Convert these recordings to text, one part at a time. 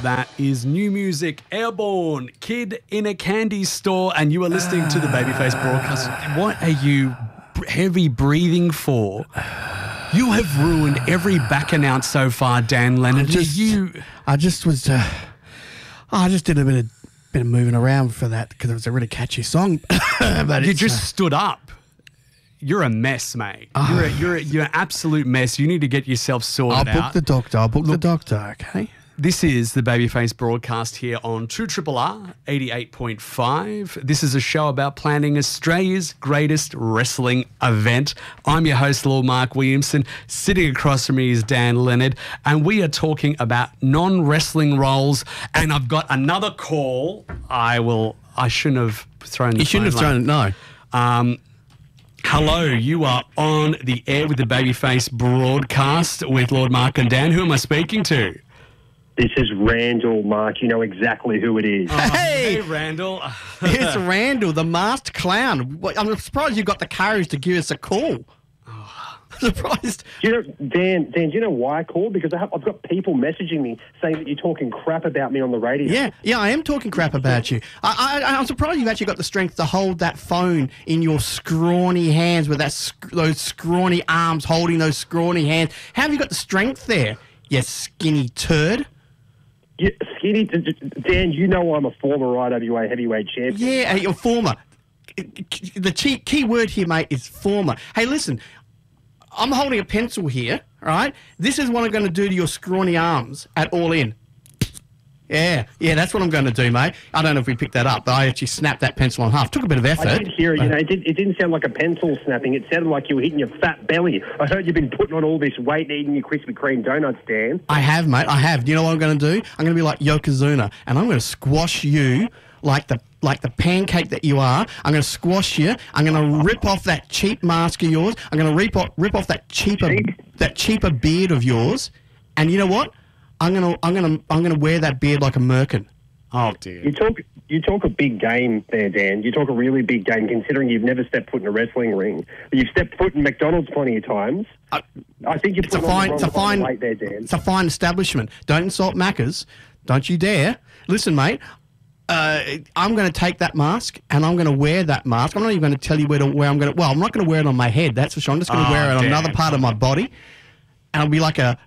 That is new music, Airborne, Kid in a Candy Store, and you are listening to the Babyface broadcast. What are you heavy breathing for? You have ruined every back announce so far, Dan Lennon. I just did a bit of moving around for that because it was a really catchy song. But you just stood up. You're a mess, mate. You're an absolute mess. You need to get yourself sorted out. I'll book the doctor, okay? This is the Babyface broadcast here on 2RRR 88.5. This is a show about planning Australia's greatest wrestling event. I'm your host, Lord Mark Williamson. Sitting across from me is Dan Leonard, and we are talking about non-wrestling roles. And I've got another call. I shouldn't have thrown the phone. You shouldn't have thrown it, no. Hello, you are on the air with the Babyface broadcast with Lord Mark and Dan. Who am I speaking to? This is Randall, Mark. You know exactly who it is. Hey, Randall. It's Randall, the masked clown. I'm surprised you got the courage to give us a call. I'm surprised. Dan, do you know why I called? Because I've got people messaging me saying that you're talking crap about me on the radio. Yeah, I am talking crap about you. I'm surprised you've actually got the strength to hold that phone in your scrawny hands with those scrawny arms holding those scrawny hands. How have you got the strength there, you skinny turd? Yeah, skinny, Dan, you know I'm a former IWA heavyweight champion. Yeah, you're former. The key word here, mate, is former. Hey, listen, I'm holding a pencil here, all right? This is what I'm going to do to your scrawny arms at All In. Yeah, that's what I'm going to do, mate. I don't know if we picked that up, but I actually snapped that pencil in half. Took a bit of effort. I did hear it. It didn't sound like a pencil snapping. It sounded like you were hitting your fat belly. I heard you've been putting on all this weight and eating your Krispy Kreme donuts, Dan. I have, mate. I have. Do you know what I'm going to do? I'm going to be like Yokozuna, and I'm going to squash you like the pancake that you are. I'm going to squash you. I'm going to rip off that cheap mask of yours. I'm going to rip off that cheaper beard of yours. And you know what? I'm gonna wear that beard like a merkin. Oh dear. You talk a big game there, Dan. You talk a really big game, considering you've never stepped foot in a wrestling ring. But you've stepped foot in McDonald's plenty of times. I think you're putting on the wrong weight there, Dan. It's a fine establishment. Don't insult Macca's. Don't you dare. Listen, mate. I'm going to take that mask and I'm going to wear that mask. I'm not even going to tell you where I'm going to. Well, I'm not going to wear it on my head. That's for sure. I'm just going to wear it on another part of my body, and I'll be like a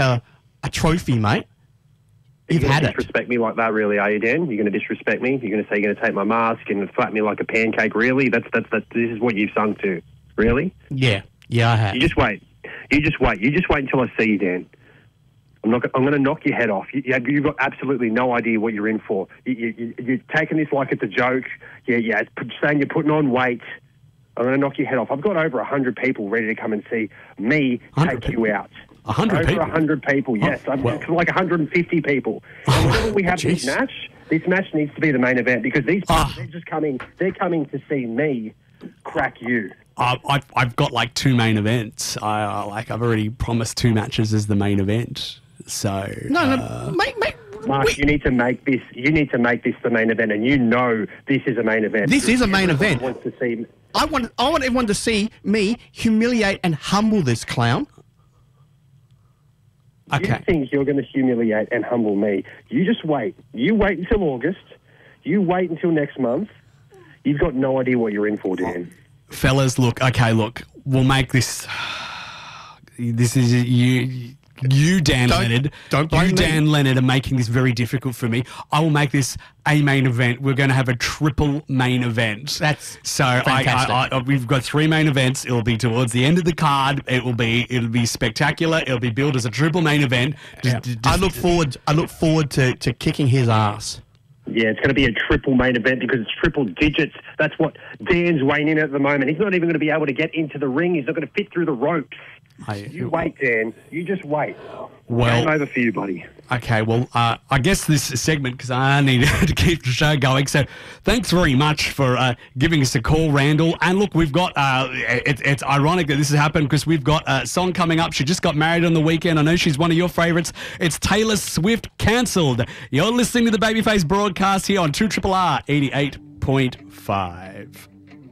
trophy, mate. You've had it. You're going to disrespect me like that, really, are you, Dan? You're going to disrespect me? You're going to say you're going to take my mask and flap me like a pancake? Really? This is what you've sung to, really? Yeah, I have. You just wait. You just wait until I see you, Dan. I'm going to knock your head off. You've got absolutely no idea what you're in for. You're taking this like it's a joke. Yeah, saying you're putting on weight. I'm going to knock your head off. I've got over 100 people ready to come and see me take you out. 100 people? Over 100 people, yes. I've got like 150 people. And whenever we have this match needs to be the main event, because these people, they're coming to see me crack you. I've got like 2 main events. I've already promised 2 matches as the main event. So no, mate. Mark, you need to make this the main event, and you know this is a main event. This is a main event. Wants to see. I want everyone to see me humiliate and humble this clown. Okay. You think you're going to humiliate and humble me? You just wait. You wait until August. You wait until next month. You've got no idea what you're in for, Dan. Fellas, look. We'll make this. This is you, Dan Leonard. Don't blame me. Dan Leonard are making this very difficult for me. I will make this a main event. We're going to have a triple main event. That's so fantastic. We've got 3 main events. It'll be towards the end of the card. It'll be spectacular. It'll be billed as a triple main event. I look forward to kicking his ass. Yeah, it's going to be a triple main event because it's triple digits. That's what Dan's weighing in at the moment. He's not even going to be able to get into the ring. He's not going to fit through the ropes. You wait, Dan. You just wait. Well, game over for you, buddy. Okay, well, I guess this segment, because I need to keep the show going, so thanks very much for giving us a call, Randall. And look, we've got, it's ironic that this has happened because we've got a song coming up. She just got married on the weekend. I know she's one of your favourites. It's Taylor Swift, Cancelled. You're listening to the Babyface broadcast here on 2RRR 88.5.